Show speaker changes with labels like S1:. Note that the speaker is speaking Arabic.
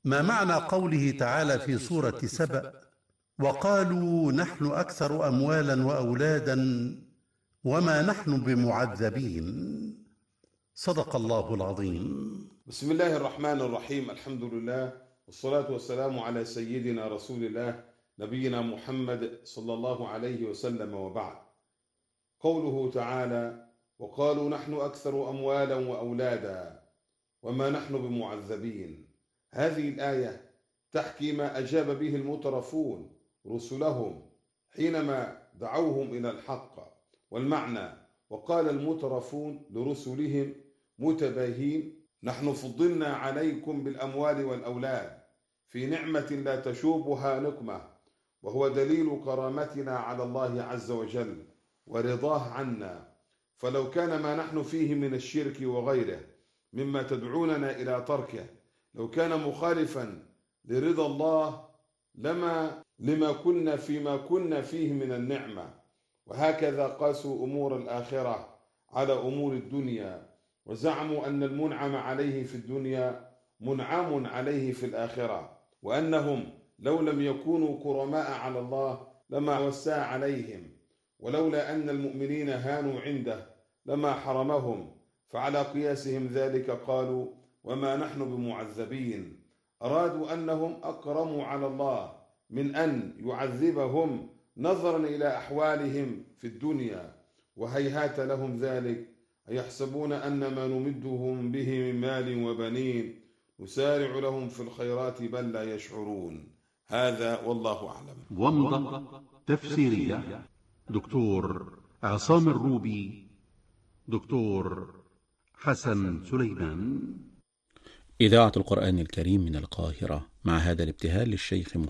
S1: ما معنى قوله تعالى في سورة سبأ: وقالوا نحن أكثر أموالا وأولادا وما نحن بمعذبين؟ صدق الله العظيم.
S2: بسم الله الرحمن الرحيم. الحمد لله والصلاة والسلام على سيدنا رسول الله نبينا محمد صلى الله عليه وسلم، وبعد. قوله تعالى: وقالوا نحن أكثر أموالا وأولادا وما نحن بمعذبين. هذه الآية تحكي ما أجاب به المترفون رسلهم حينما دعوهم إلى الحق. والمعنى: وقال المترفون لرسلهم متباهين: نحن فضلنا عليكم بالأموال والأولاد في نعمة لا تشوبها نقمة، وهو دليل كرامتنا على الله عز وجل ورضاه عنا. فلو كان ما نحن فيه من الشرك وغيره مما تدعوننا إلى تركه لو كان مخالفا لرضا الله لما كنا فيه من النعمة. وهكذا قاسوا أمور الآخرة على أمور الدنيا، وزعموا أن المنعم عليه في الدنيا منعم عليه في الآخرة، وأنهم لو لم يكونوا كرماء على الله لما وسع عليهم، ولولا أن المؤمنين هانوا عنده لما حرمهم. فعلى قياسهم ذلك قالوا: وما نحن بمعذبين. أرادوا أنهم أكرموا على الله من أن يعذبهم نظرا إلى أحوالهم في الدنيا، وهيهات لهم ذلك. أيحسبون أن ما نمدهم به من مال وبنين نسارع لهم في الخيرات بل لا يشعرون. هذا والله أعلم.
S1: ومضة تفسيرية دكتور عصام الروبي، دكتور حسن سليمان.
S3: إذاعة القرآن الكريم من القاهرة، مع هذا الابتهال للشيخ